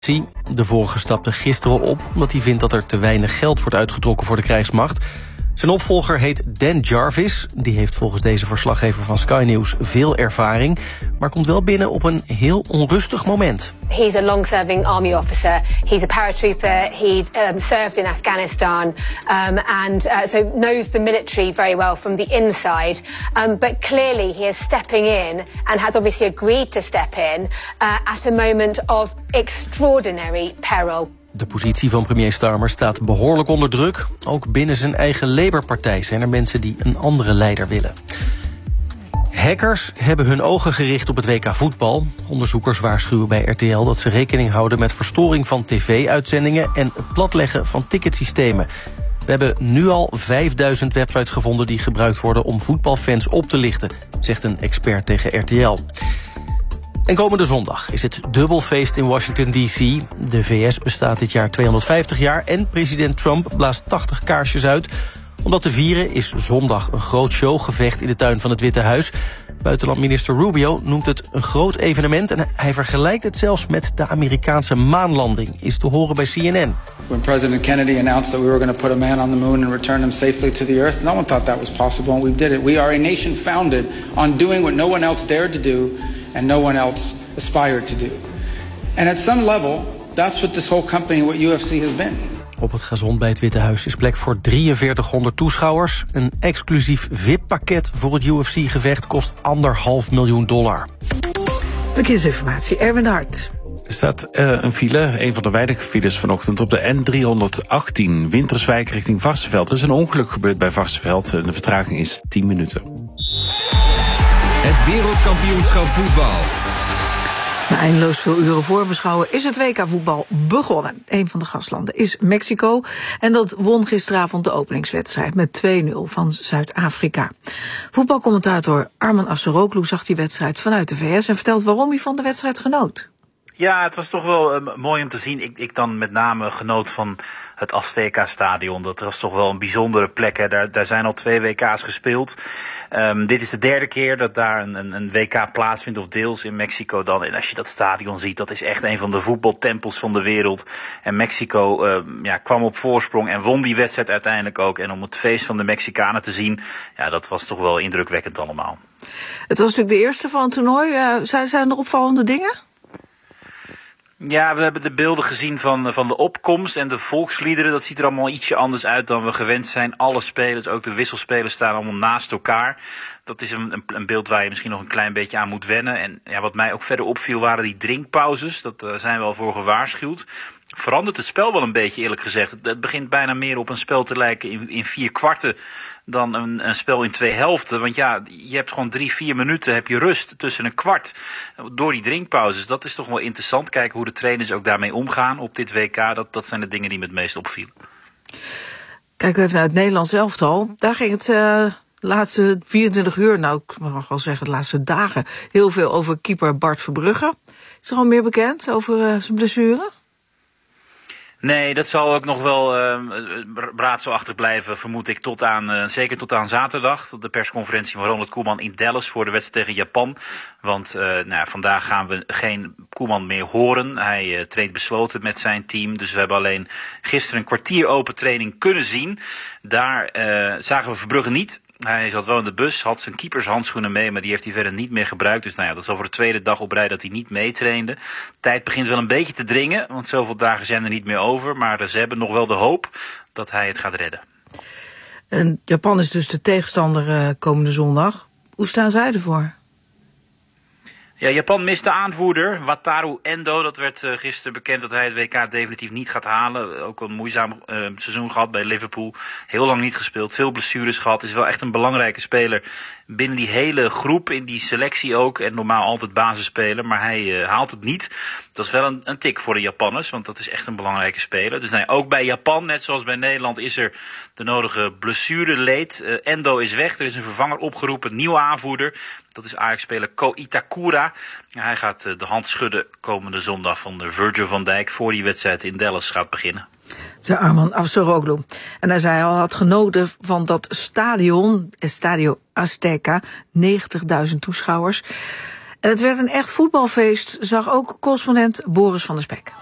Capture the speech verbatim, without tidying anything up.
De vorige stapte gisteren op omdat hij vindt dat er te weinig geld wordt uitgetrokken voor de krijgsmacht. Zijn opvolger heet Dan Jarvis. Die heeft volgens deze verslaggever van Sky News veel ervaring, maar komt wel binnen op een heel onrustig moment. He's a long-serving army officer. He's a paratrooper. He um, served in Afghanistan um, and uh, so knows the military very well from the inside. Um, but clearly he is stepping in and has obviously agreed to step in uh, at a moment of extraordinary peril. De positie van premier Starmer staat behoorlijk onder druk. Ook binnen zijn eigen Labour-partij zijn er mensen die een andere leider willen. Hackers hebben hun ogen gericht op het W K voetbal. Onderzoekers waarschuwen bij R T L dat ze rekening houden met verstoring van tv-uitzendingen en het platleggen van ticketsystemen. We hebben nu al vijfduizend websites gevonden die gebruikt worden om voetbalfans op te lichten, zegt een expert tegen R T L. En komende zondag is het dubbelfeest in Washington D C. De V S bestaat dit jaar tweehonderdvijftig jaar en president Trump blaast tachtig kaarsjes uit. Om dat te vieren is zondag een groot showgevecht in de tuin van het Witte Huis. Buitenlandminister Rubio noemt het een groot evenement en hij vergelijkt het zelfs met de Amerikaanse maanlanding. Is te horen bij C N N. When President Kennedy announced that we were going to put a man on the moon and return him safely to the earth, no one thought that was possible and we did it. We are a nation founded on doing what no one else dared to do and no one else aspired to do. And at some level, that's what this whole company, what U F C has been. Op het gazon bij het Witte Huis is plek voor drieënveertighonderd toeschouwers. Een exclusief V I P-pakket voor het U F C-gevecht kost anderhalf miljoen dollar. Verkeersinformatie, Erwin Hart. Er staat uh, een file, een van de weinige files vanochtend op de N driehonderdachttien, Winterswijk richting Varsseveld. Er is een ongeluk gebeurd bij Varsseveld. De vertraging is tien minuten. Het wereldkampioenschap voetbal. Na eindeloos veel uren voorbeschouwen is het W K voetbal begonnen. Een van de gastlanden is Mexico. En dat won gisteravond de openingswedstrijd met twee nul van Zuid-Afrika. Voetbalcommentator Arman Afsaroglu zag die wedstrijd vanuit de V S en vertelt waarom hij van de wedstrijd genoot. Ja, het was toch wel uh, mooi om te zien. Ik, ik dan met name genoot van het Azteca-stadion. Dat was toch wel een bijzondere plek. Hè. Daar, daar zijn al twee W K's gespeeld. Um, dit is de derde keer dat daar een, een, een W K plaatsvindt, of deels in Mexico dan. En als je dat stadion ziet, dat is echt een van de voetbaltempels van de wereld. En Mexico uh, ja, kwam op voorsprong en won die wedstrijd uiteindelijk ook. En om het feest van de Mexicanen te zien, ja, dat was toch wel indrukwekkend allemaal. Het was natuurlijk de eerste van het toernooi. Uh, zijn, zijn er opvallende dingen? Ja, we hebben de beelden gezien van, van de opkomst en de volksliederen. Dat ziet er allemaal ietsje anders uit dan we gewend zijn. Alle spelers, ook de wisselspelers, staan allemaal naast elkaar. Dat is een, een beeld waar je misschien nog een klein beetje aan moet wennen. En ja, wat mij ook verder opviel waren die drinkpauzes. Dat uh, zijn we al voor gewaarschuwd. Verandert het spel wel een beetje, eerlijk gezegd. Het, het begint bijna meer op een spel te lijken in, in vier kwarten dan een, een spel in twee helften. Want ja, je hebt gewoon drie, vier minuten heb je rust tussen een kwart door die drinkpauzes. Dat is toch wel interessant. Kijken hoe de trainers ook daarmee omgaan op dit W K. Dat, dat zijn de dingen die me het meest opvielen. Kijken we even naar het Nederlands elftal. Daar ging het uh, laatste vierentwintig uur, nou ik mag wel zeggen de laatste dagen, heel veel over keeper Bart Verbrugge. Is er al meer bekend over uh, zijn blessure? Nee, dat zal ook nog wel uh, raadselachtig blijven, vermoed ik, tot aan, uh, zeker tot aan zaterdag. Tot de persconferentie van Ronald Koeman in Dallas voor de wedstrijd tegen Japan. Want uh, nou, vandaag gaan we geen Koeman meer horen. Hij uh, traint besloten met zijn team. Dus we hebben alleen gisteren een kwartier open training kunnen zien. Daar uh, zagen we Verbrugge niet. Hij zat wel in de bus, had zijn keepershandschoenen mee, maar die heeft hij verder niet meer gebruikt. Dus nou ja, dat is al voor de tweede dag op rij dat hij niet meetrainde. Tijd begint wel een beetje te dringen, want zoveel dagen zijn er niet meer over. Maar ze hebben nog wel de hoop dat hij het gaat redden. En Japan is dus de tegenstander uh, komende zondag. Hoe staan zij ervoor? Ja, Japan mist de aanvoerder, Wataru Endo. Dat werd uh, gisteren bekend dat hij het W K definitief niet gaat halen. Ook een moeizaam uh, seizoen gehad bij Liverpool. Heel lang niet gespeeld, veel blessures gehad. Is wel echt een belangrijke speler binnen die hele groep, in die selectie ook. En normaal altijd basisspeler, maar hij uh, haalt het niet. Dat is wel een, een tik voor de Japanners, want dat is echt een belangrijke speler. Dus nee, ook bij Japan, net zoals bij Nederland, is er de nodige blessureleed. Uh, Endo is weg, er is een vervanger opgeroepen, nieuwe aanvoerder. Dat is Ajax-speler Ko Itakura. Hij gaat de hand schudden komende zondag van de Virgil van Dijk voor die wedstrijd in Dallas gaat beginnen. Zei Arman Afsaroglu. En hij zei al, had genoten van dat stadion, Estadio Azteca, negentigduizend toeschouwers. En het werd een echt voetbalfeest, zag ook correspondent Boris van der Spek.